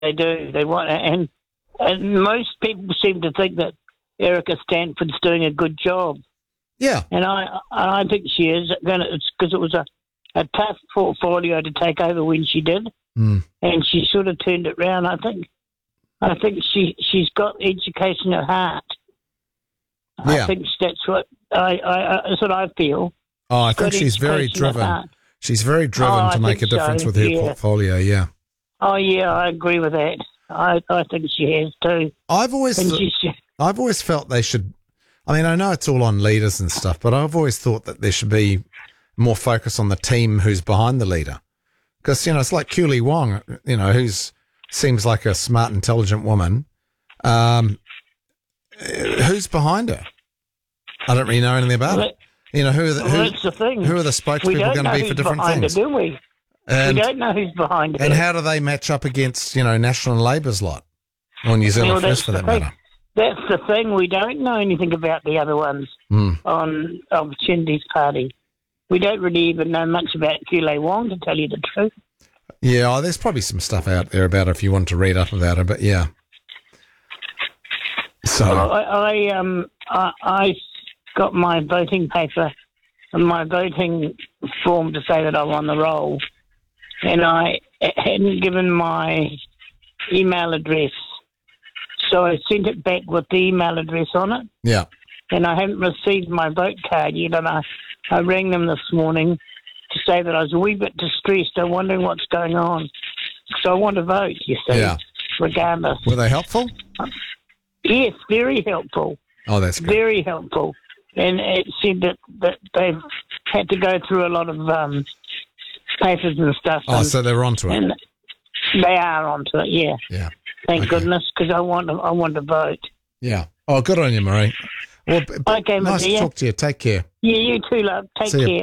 they do. They want, and most people seem to think that Erica Stanford's doing a good job. Yeah. And I think she is. It's because it was a tough portfolio to take over when she did, and she sort of turned it round. I think she's got education at heart. Yeah. I think that's what that's what I feel. Oh, I think she's very driven. She's very driven to make a difference with her portfolio. Yeah. Oh yeah, I agree with that. I think she has too. I've always felt they should. I mean, I know it's all on leaders and stuff, but I've always thought that there should be more focus on the team who's behind the leader. Because, it's like Keely Wong, who's seems like a smart, intelligent woman. Who's behind her? I don't really know anything about it. That's the thing. Who are the spokespeople going to be for different things? We don't know who's behind it. And how do they match up against, National and Labour's lot? Or New Zealand First, for that matter. That's the thing. We don't know anything about the other ones on Opportunities Party. We don't really even know much about Keely Wong, to tell you the truth. Yeah, there's probably some stuff out there about her if you want to read up about her, but yeah. So I got my voting paper and my voting form to say that I'm on the roll, and I hadn't given my email address. So I sent it back with the email address on it. Yeah. And I haven't received my vote card yet. And I rang them this morning to say that I was a wee bit distressed. I'm wondering what's going on. So I want to vote, you see, regardless. Were they helpful? Yes, very helpful. Oh, that's good. Very helpful. And it said that they've had to go through a lot of papers and stuff. Oh, so they're onto it. And they are onto it, yeah. Yeah. Thank goodness, because I want to vote. Yeah. Oh, good on you, Marie. Well, okay, nice to talk to you. Take care. Yeah, you too, love. Take care.